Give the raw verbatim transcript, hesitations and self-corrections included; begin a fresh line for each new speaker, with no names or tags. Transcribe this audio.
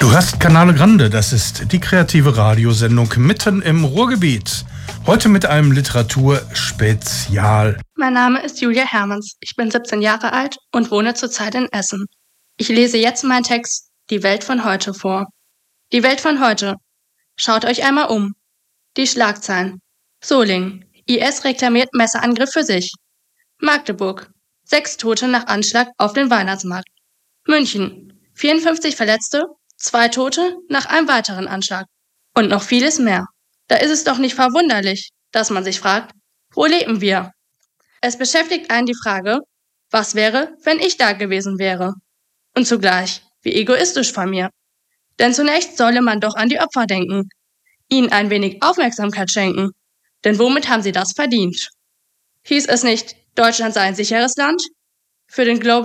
Du hörst Canale Grande, das ist die kreative Radiosendung mitten im Ruhrgebiet. Heute mit einem Literaturspezial.
Mein Name ist Julia Hermanns. Ich bin siebzehn Jahre alt und wohne zurzeit in Essen. Ich lese jetzt meinen Text Die Welt von heute vor. Die Welt von heute. Schaut euch einmal um. Die Schlagzeilen. Solingen. I S reklamiert Messerangriff für sich. Magdeburg. Sechs Tote nach Anschlag auf den Weihnachtsmarkt. München. vierundfünfzig Verletzte, zwei Tote nach einem weiteren Anschlag. Und noch vieles mehr. Da ist es doch nicht verwunderlich, dass man sich fragt, wo leben wir? Es beschäftigt einen die Frage, was wäre, wenn ich da gewesen wäre? Und zugleich, wie egoistisch von mir. Denn zunächst solle man doch an die Opfer denken, ihnen ein wenig Aufmerksamkeit schenken. Denn womit haben sie das verdient? Hieß es nicht, Deutschland sei ein sicheres Land? Für den Global